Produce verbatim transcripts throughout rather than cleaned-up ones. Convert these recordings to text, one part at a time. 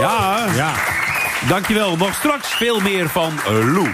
Ja, ja. Dankjewel. Nog straks veel meer van Lou.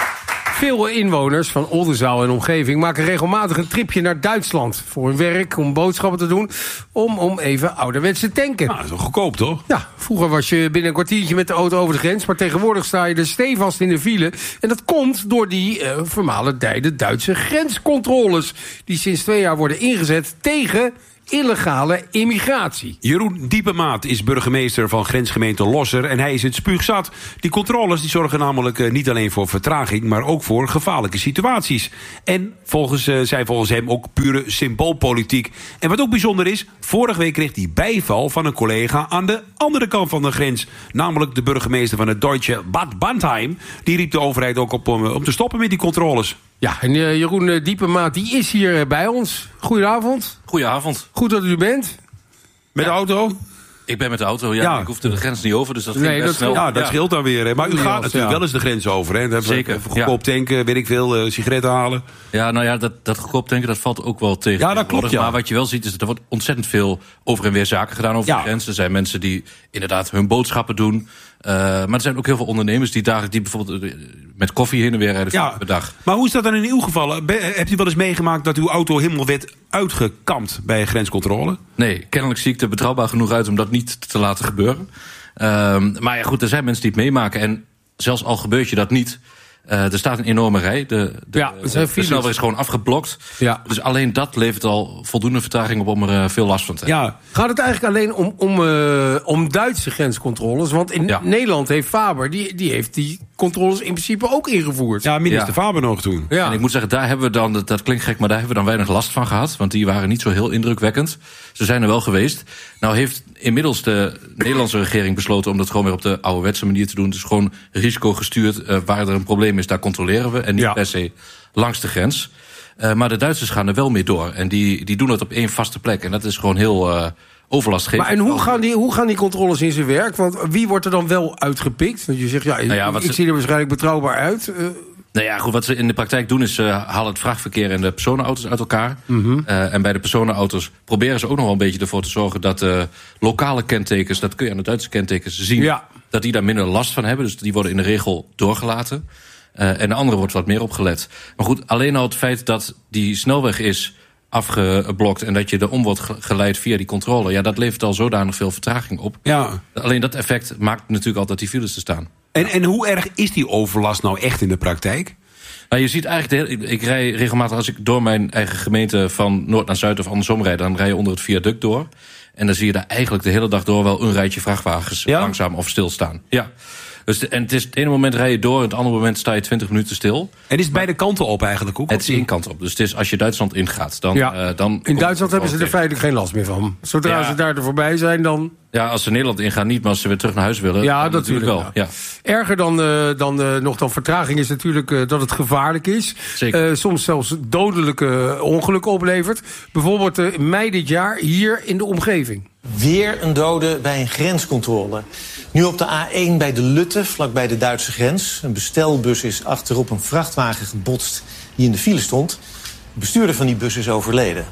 Veel inwoners van Oldenzaal en omgeving maken regelmatig een tripje naar Duitsland. Voor hun werk, om boodschappen te doen, om, om even ouderwets te tanken. Nou, dat is wel goedkoop, toch? Ja, vroeger was je binnen een kwartiertje met de auto over de grens, maar tegenwoordig sta je er stevast in de file. En dat komt door die uh, vermalendijde Duitse grenscontroles, die sinds twee jaar worden ingezet tegen illegale immigratie. Jeroen Diepemaat is burgemeester van grensgemeente Losser en hij is het spuugzat. Die controles die zorgen namelijk uh, niet alleen voor vertraging, maar ook voor gevaarlijke situaties. En volgens, uh, zijn volgens hem ook pure symboolpolitiek. En wat ook bijzonder is, vorige week kreeg hij bijval van een collega aan de andere kant van de grens. Namelijk de burgemeester van het Deutsche Bad Bentheim. Die riep de overheid ook op om, om te stoppen met die controles. Ja, en uh, Jeroen uh, Diepemaat die is hier uh, bij ons. Goedenavond. Goedenavond. Goed dat u er bent. Met ja. de auto? Ik ben met de auto, ja. ja. Ik hoefde de grens niet over, dus dat ging nee, best dat snel. Ja, dat ja. scheelt dan weer. Hè. Maar u gaat natuurlijk ja. wel eens de grens over. Hè. Zeker. Goedkoop ja. tanken, weet ik veel, uh, sigaretten halen. Ja, nou ja, dat, dat goedkoop tanken, dat valt ook wel tegen. Ja, dat klopt, ja. Maar wat je wel ziet, is dat er wordt ontzettend veel over en weer zaken gedaan over ja. de grens. Er zijn mensen die inderdaad hun boodschappen doen. Uh, maar er zijn ook heel veel ondernemers die dagelijks die bijvoorbeeld met koffie heen en weer rijden ja, per dag. Maar hoe is dat dan in uw geval? Hebt u wel eens meegemaakt dat uw auto helemaal werd uitgekampt bij een grenscontrole? Nee, kennelijk zie ik er betrouwbaar genoeg uit om dat niet te laten gebeuren. Uh, maar ja, goed, er zijn mensen die het meemaken. En zelfs al gebeurt je dat niet, Uh, er staat een enorme rij. De, de, ja, de, de snelweg is gewoon afgeblokt. Ja. Dus alleen dat levert al voldoende vertraging op om er uh, veel last van te hebben. Ja. Gaat het eigenlijk alleen om, om, uh, om Duitse grenscontroles? Want in ja. Nederland heeft Faber, die, die heeft die controles in principe ook ingevoerd. Ja, minister ja. Faber nog toen. Ja. En ik moet zeggen, daar hebben we dan, dat, dat klinkt gek, maar daar hebben we dan weinig last van gehad. Want die waren niet zo heel indrukwekkend. Ze zijn er wel geweest. Nou heeft inmiddels de Nederlandse regering besloten om dat gewoon weer op de ouderwetse manier te doen. Dus gewoon risico gestuurd. Uh, waar er een probleem is, daar controleren we. En niet ja. per se langs de grens. Uh, maar de Duitsers gaan er wel mee door. En die, die doen het op één vaste plek. En dat is gewoon heel uh, overlastgevend. Maar en hoe gaan, die, hoe gaan die controles in zijn werk? Want wie wordt er dan wel uitgepikt? Want je zegt, ja, nou ja ik, ik ze... zie er waarschijnlijk betrouwbaar uit. Uh, Nou ja, goed, wat ze in de praktijk doen is uh, halen het vrachtverkeer en de personenauto's uit elkaar. Mm-hmm. Uh, en bij de personenauto's proberen ze ook nog wel een beetje ervoor te zorgen dat uh, lokale kentekens, dat kun je aan de Duitse kentekens zien, ja. dat die daar minder last van hebben. Dus die worden in de regel doorgelaten. Uh, en de andere wordt wat meer opgelet. Maar goed, alleen al het feit dat die snelweg is afgeblokt en dat je er om wordt geleid via die controle, ja, dat levert al zodanig veel vertraging op. Ja. Alleen dat effect maakt natuurlijk altijd die files te staan. En, en hoe erg is die overlast nou echt in de praktijk? Nou, je ziet eigenlijk, de hele, ik rij regelmatig als ik door mijn eigen gemeente van noord naar zuid of andersom rijd, dan rij je onder het viaduct door. En dan zie je daar eigenlijk de hele dag door wel een rijtje vrachtwagens ja? langzaam of stilstaan. Ja. Dus de, en het is het ene moment rij je door, en het andere moment sta je twintig minuten stil. En is het beide kanten op eigenlijk ook? Het is één kant op. Dus het is als je Duitsland ingaat, dan... Ja. Uh, dan in Duitsland hebben ze er feitelijk geen last meer van. Zodra ja. ze daar er voorbij zijn, dan... Ja, als ze Nederland ingaan niet, maar als ze weer terug naar huis willen... Ja, dat natuurlijk wel. Ja. Ja. Erger dan, uh, dan uh, nog dan vertraging is natuurlijk uh, dat het gevaarlijk is. Zeker. Uh, soms zelfs dodelijke ongelukken oplevert. Bijvoorbeeld uh, mei dit jaar hier in de omgeving. Weer een dode bij een grenscontrole. Nu op de A één bij de Lutte, vlakbij de Duitse grens. Een bestelbus is achterop een vrachtwagen gebotst die in de file stond. De bestuurder van die bus is overleden.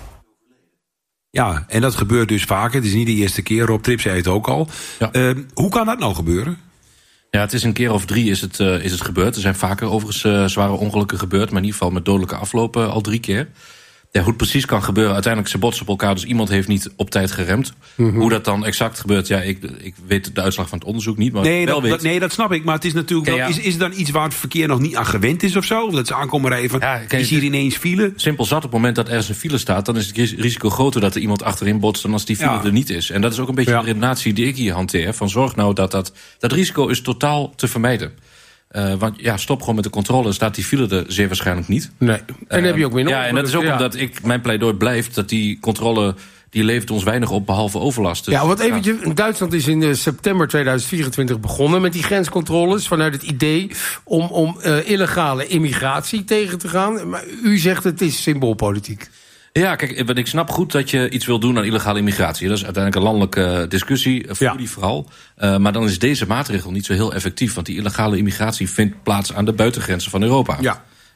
Ja, en dat gebeurt dus vaker. Het is niet de eerste keer. Rob Trip zei het ook al. Ja. Uh, hoe kan dat nou gebeuren? Ja, het is een keer of drie is het, uh, is het gebeurd. Er zijn vaker overigens uh, zware ongelukken gebeurd, maar in ieder geval met dodelijke aflopen uh, al drie keer. Ja, hoe het precies kan gebeuren, uiteindelijk ze botsen op elkaar, dus iemand heeft niet op tijd geremd. Mm-hmm. Hoe dat dan exact gebeurt, ja, ik, ik weet de uitslag van het onderzoek niet, maar nee, wel dat, weet. Dat, nee, dat snap ik, maar het is natuurlijk wel, ja, ja. Is, is er dan iets waar het verkeer nog niet aan gewend is of zo? Of dat ze aankomen rijden van, ja, is hier ineens file? Simpel zat, op het moment dat er ergens een file staat, dan is het risico groter dat er iemand achterin botst dan als die file ja. er niet is. En dat is ook een beetje ja. de redenatie die ik hier hanteer, van zorg nou dat dat, dat risico is totaal te vermijden. Uh, want ja, stop gewoon met de controle, dan staat die file er zeer waarschijnlijk niet. Nee, en dan uh, heb je ook weer nog. Ja, en dat is ook ja. omdat ik, mijn pleidooi blijft dat die controle, die levert ons weinig op, behalve overlast. Dus, ja, wat eventjes, ja. Duitsland is in september tweeduizend vierentwintig begonnen met die grenscontroles, vanuit het idee om, om uh, illegale immigratie tegen te gaan. Maar u zegt het is symboolpolitiek. Ja, kijk, ik snap goed dat je iets wil doen aan illegale immigratie. Dat is uiteindelijk een landelijke discussie, voor ja. die vooral. Uh, maar dan is deze maatregel niet zo heel effectief, want die illegale immigratie vindt plaats aan de buitengrenzen van Europa. Ja.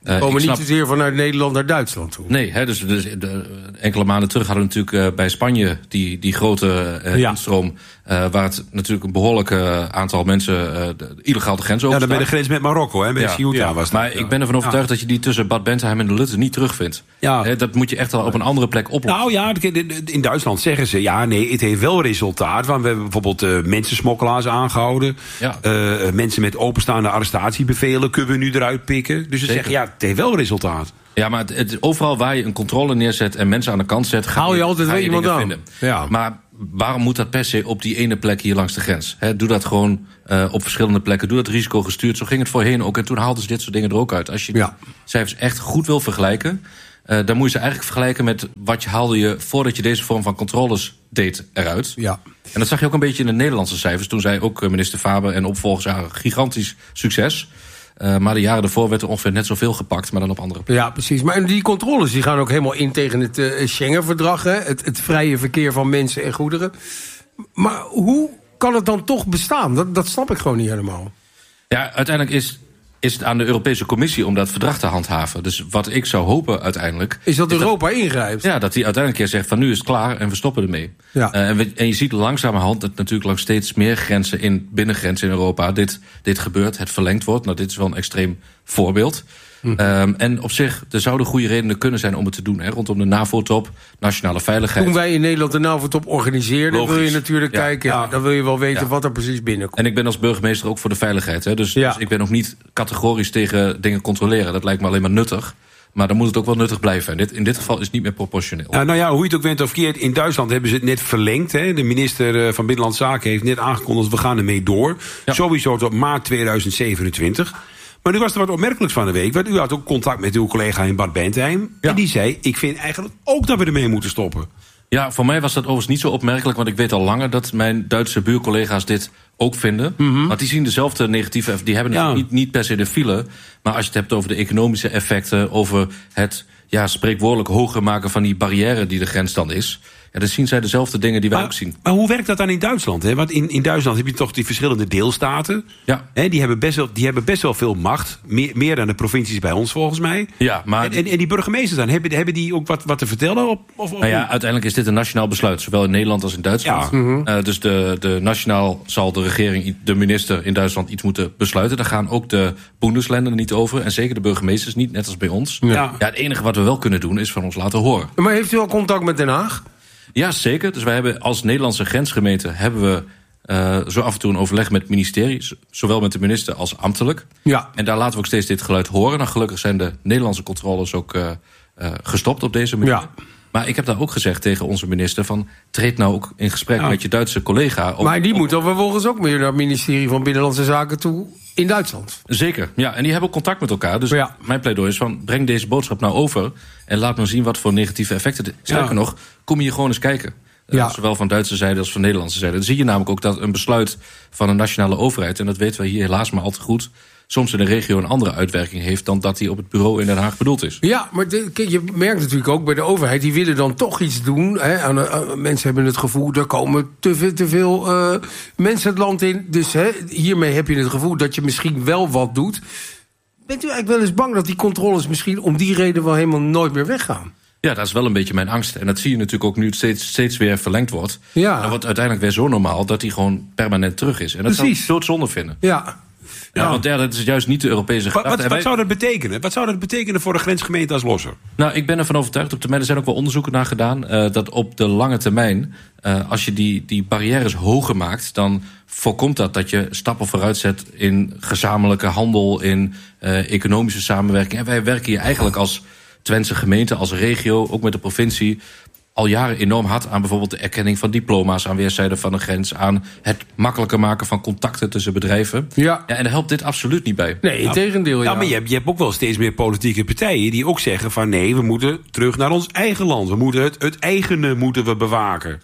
Uh, komen niet zozeer vanuit Nederland naar Duitsland toe. Nee, hè, dus, dus de, enkele maanden terug hadden we natuurlijk uh, bij Spanje die, die grote uh, ja. instroom. Uh, waar het natuurlijk een behoorlijk uh, aantal mensen uh, de, illegaal de grens over. Ja, dan bij de grens met Marokko, hè, bij ja. Ceuta ja. was dat. Maar ja. ik ben ervan overtuigd ja. dat je die tussen Bad Bentheim en de Lutte niet terugvindt. Ja. Hè, dat moet je echt wel op een andere plek oplossen. Nou ja, in Duitsland zeggen ze, ja nee, het heeft wel resultaat. Want we hebben bijvoorbeeld uh, mensensmokkelaars aangehouden. Ja. Uh, mensen met openstaande arrestatiebevelen kunnen we nu eruit pikken. Dus ze Zeker. zeggen, ja, het heeft wel resultaat. Ja, maar het, het, overal waar je een controle neerzet en mensen aan de kant zet, haal je, je altijd weer iemand aan. Vinden. Ja. Maar waarom moet dat per se op die ene plek hier langs de grens? He, doe dat gewoon uh, op verschillende plekken. Doe dat risicogestuurd. Zo ging het voorheen ook. En toen haalden ze dit soort dingen er ook uit. Als je ja. die cijfers echt goed wil vergelijken, uh, dan moet je ze eigenlijk vergelijken met wat je haalde je voordat je deze vorm van controles deed eruit. Ja. En dat zag je ook een beetje in de Nederlandse cijfers. Toen zei ook minister Faber en opvolgers, ja, gigantisch succes. Uh, maar de jaren ervoor werd er ongeveer net zoveel gepakt, maar dan op andere plekken. Ja, precies. Maar die controles die gaan ook helemaal in tegen het uh, Schengen-verdrag. Hè? Het, het vrije verkeer van mensen en goederen. Maar hoe kan het dan toch bestaan? Dat, dat snap ik gewoon niet helemaal. Ja, uiteindelijk is, is het aan de Europese Commissie om dat verdrag te handhaven. Dus wat ik zou hopen uiteindelijk... Is dat is Europa dat, ingrijpt? Ja, dat die uiteindelijk keer zegt van nu is het klaar en we stoppen ermee. Ja. Uh, en, we, en je ziet langzamerhand dat natuurlijk langs steeds meer grenzen in binnengrenzen in Europa dit, dit gebeurt, het verlengd wordt. Nou, dit is wel een extreem voorbeeld. Hm. Um, en op zich, er zouden goede redenen kunnen zijn om het te doen. Hè, rondom de NAVO-top, nationale veiligheid. Toen wij in Nederland de NAVO-top organiseerden, Logisch. wil je natuurlijk ja. kijken, ja, dan wil je wel weten ja. wat er precies binnenkomt. En ik ben als burgemeester ook voor de veiligheid. Hè, dus, ja. dus ik ben ook niet categorisch tegen dingen controleren. Dat lijkt me alleen maar nuttig. Maar dan moet het ook wel nuttig blijven. En dit, in dit geval is het niet meer proportioneel. Nou, nou ja, hoe je het ook went of keert, in Duitsland hebben ze het net verlengd. Hè. De minister van Binnenlandse Zaken heeft net aangekondigd, we gaan ermee door. Ja. Sowieso tot maart tweeduizend zevenentwintig. Maar nu was er wat opmerkelijks van de week. Want u had ook contact met uw collega in Bad Bentheim. Ja. En die zei, ik vind eigenlijk ook dat we ermee moeten stoppen. Ja, voor mij was dat overigens niet zo opmerkelijk. Want ik weet al langer dat mijn Duitse buurcollega's dit ook vinden. Mm-hmm. Want die zien dezelfde negatieve effecten. Die hebben ja. niet, niet per se de file. Maar als je het hebt over de economische effecten, over het ja, spreekwoordelijk hoger maken van die barrière die de grens dan is. Ja, dan zien zij dezelfde dingen die wij maar, ook zien. Maar hoe werkt dat dan in Duitsland? Hè? Want in, in Duitsland heb je toch die verschillende deelstaten. Ja. Hè? Die, hebben best wel, die hebben best wel veel macht. Meer, meer dan de provincies bij ons volgens mij. Ja, maar... en, en, en die burgemeesters dan, hebben, hebben die ook wat, wat te vertellen? Op, of, of nou ja, uiteindelijk is dit een nationaal besluit. Zowel in Nederland als in Duitsland. Ja. Mm-hmm. Uh, dus de, de nationaal zal de regering, de minister in Duitsland iets moeten besluiten. Daar gaan ook de Bundesländer niet over. En zeker de burgemeesters niet, net als bij ons. Ja. Ja, het enige wat we wel kunnen doen is van ons laten horen. Maar heeft u al contact met Den Haag? Ja, zeker. Dus wij hebben als Nederlandse grensgemeente hebben we uh, zo af en toe een overleg met het ministerie, zowel met de minister als ambtelijk. Ja. En daar laten we ook steeds dit geluid horen. Nou, gelukkig zijn de Nederlandse controles ook uh, uh, gestopt op deze manier. Ja. Maar ik heb daar ook gezegd tegen onze minister van treed nou ook in gesprek ja. met je Duitse collega. Op, maar die op, moet dan vervolgens ook meer naar het ministerie van Binnenlandse Zaken toe in Duitsland. Zeker, ja. En die hebben ook contact met elkaar. Dus ja. mijn pleidooi is van breng deze boodschap nou over en laat nou zien wat voor negatieve effecten. Sterker ja. nog, kom hier gewoon eens kijken. Ja. Uh, zowel van Duitse zijde als van Nederlandse zijde. Dan zie je namelijk ook dat een besluit van een nationale overheid, en dat weten wij hier helaas maar al te goed, soms in de regio een andere uitwerking heeft dan dat die op het bureau in Den Haag bedoeld is. Ja, maar de, kijk, je merkt natuurlijk ook bij de overheid, die willen dan toch iets doen. Hè, aan, aan, mensen hebben het gevoel, er komen te veel, te veel uh, mensen het land in. Dus hè, hiermee heb je het gevoel dat je misschien wel wat doet. Bent u eigenlijk wel eens bang dat die controles misschien om die reden wel helemaal nooit meer weggaan? Ja, dat is wel een beetje mijn angst. En dat zie je natuurlijk ook nu het steeds, steeds weer verlengd wordt. Ja. Dan wordt uiteindelijk weer zo normaal dat die gewoon permanent terug is. En dat Precies. zou ik doodzonde vinden. Ja. Ja, ja, want ja, dat is juist niet de Europese gedachte. Wat, wat, wat zou dat betekenen? Wat zou dat betekenen voor de grensgemeente als Losser? Nou, ik ben ervan overtuigd, op termijn, er zijn ook wel onderzoeken naar gedaan, uh, dat op de lange termijn, uh, als je die, die barrières hoger maakt, dan voorkomt dat dat je stappen vooruit zet in gezamenlijke handel, in uh, economische samenwerking. En wij werken hier eigenlijk als Twentse gemeente, als regio, ook met de provincie, al jaren enorm hard aan bijvoorbeeld de erkenning van diploma's aan weerszijden van de grens, aan het makkelijker maken van contacten tussen bedrijven. Ja. Ja, en daar helpt dit absoluut niet bij. Nee, integendeel. Ja, ja, maar je hebt, je hebt ook wel steeds meer politieke partijen die ook zeggen van nee, we moeten terug naar ons eigen land. We moeten het, het eigene moeten we bewaken.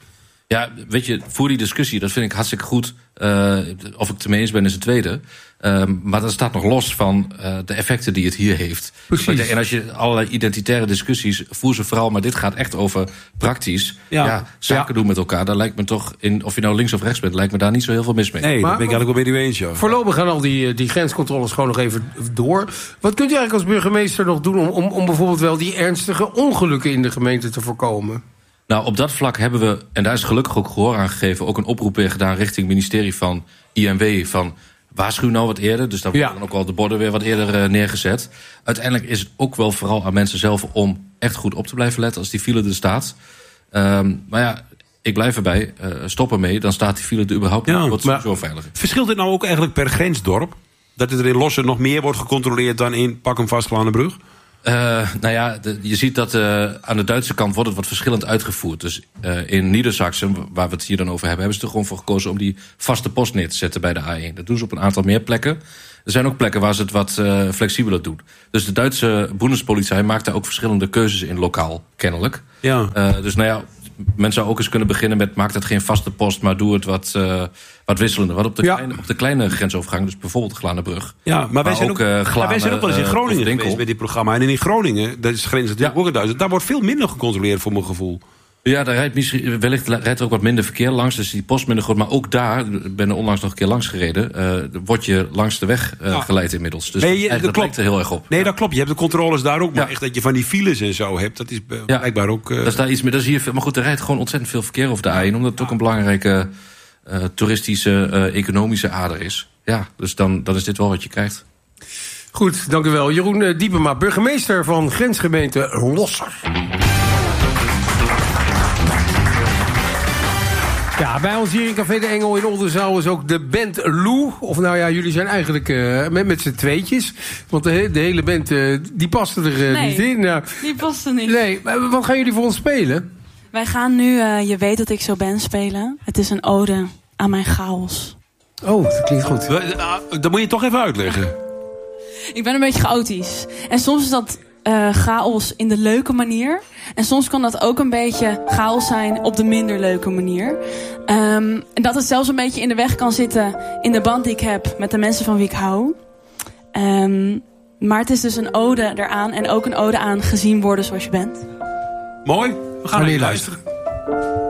Ja, weet je, voer die discussie, dat vind ik hartstikke goed. Uh, of ik het ermee eens ben, is het tweede. Uh, maar dat staat nog los van uh, de effecten die het hier heeft. Precies. En als je allerlei identitaire discussies, voer ze vooral, maar dit gaat echt over praktisch. Ja, ja zaken ja. doen met elkaar. Daar lijkt me toch, in, of je nou links of rechts bent, lijkt me daar niet zo heel veel mis mee. Nee, maar, daar ben ik eigenlijk wel met u eens. Ja. Voorlopig gaan al die, die grenscontroles gewoon nog even door. Wat kunt u eigenlijk als burgemeester nog doen om, om, om bijvoorbeeld wel die ernstige ongelukken in de gemeente te voorkomen? Nou, op dat vlak hebben we, en daar is gelukkig ook gehoor aan gegeven, ook een oproep weer gedaan richting het ministerie van I N W van waarschuw nou wat eerder. Dus daar worden ja. ook al de borden weer wat eerder uh, neergezet. Uiteindelijk is het ook wel vooral aan mensen zelf om echt goed op te blijven letten als die file er staat. Um, maar ja, ik blijf erbij. Uh, stop ermee, dan staat die file er überhaupt niet. Ja, wordt sowieso veiliger. Verschilt het nou ook eigenlijk per grensdorp? Dat het er in Losser nog meer wordt gecontroleerd dan in pak hem vast Glanenbrug? Uh, nou ja, de, je ziet dat uh, aan de Duitse kant wordt het wat verschillend uitgevoerd. Dus uh, in Niedersachsen, waar we het hier dan over hebben, hebben ze er gewoon voor gekozen om die vaste post neer te zetten bij de A één. Dat doen ze op een aantal meer plekken. Er zijn ook plekken waar ze het wat uh, flexibeler doen. Dus de Duitse Bundespolizei maakt daar ook verschillende keuzes in lokaal, kennelijk. Ja. Uh, dus nou ja, men zou ook eens kunnen beginnen met maak dat geen vaste post, maar doe het wat, uh, wat wisselender. Wat op de, ja. kleine, op de kleine grensovergang, dus bijvoorbeeld de Glanenbrug. Ja, maar wij, maar zijn, ook, ook, uh, Glane, wij zijn ook wel eens in Groningen uh, geweest met dit programma. En in Groningen, dat is grens natuurlijk ja. ook in Duitsland, daar wordt veel minder gecontroleerd voor mijn gevoel. Ja, daar rijdt misschien, wellicht rijdt er ook wat minder verkeer langs, dus die post minder groot. Maar ook daar, ik ben er onlangs nog een keer langs gereden, uh, word je langs de weg uh, ja. geleid inmiddels. Dus nee, je, dat, dat lijkt er heel erg op. Nee, ja. dat klopt. Je hebt de controles daar ook, maar ja. echt dat je van die files en zo hebt, dat is uh, ja. blijkbaar ook... Uh... Dat is daar iets meer, dat is hier veel, maar goed, er rijdt gewoon ontzettend veel verkeer over de A één, omdat het ja. ook een belangrijke uh, toeristische, uh, economische ader is. Ja, dus dan, dan is dit wel wat je krijgt. Goed, dank u wel. Jeroen uh, Diepema, burgemeester van grensgemeente Losser. Ja, bij ons hier in Café de Engel in Oldenzaal is ook de band Lou. Of nou ja, jullie zijn eigenlijk uh, met, met z'n tweetjes. Want de, de hele band, uh, die paste er uh, nee, niet in. Nou, die paste niet. Nee, maar wat gaan jullie voor ons spelen? Wij gaan nu uh, Je weet dat ik zo ben spelen. Het is een ode aan mijn chaos. Oh, dat klinkt goed. Dat moet je toch even uitleggen. Ik ben een beetje chaotisch. En soms is dat uh, chaos in de leuke manier. En soms kan dat ook een beetje chaos zijn op de minder leuke manier. Um, en dat het zelfs een beetje in de weg kan zitten in de band die ik heb met de mensen van wie ik hou. Um, maar het is dus een ode eraan en ook een ode aan gezien worden zoals je bent. Mooi, we gaan naar je luisteren.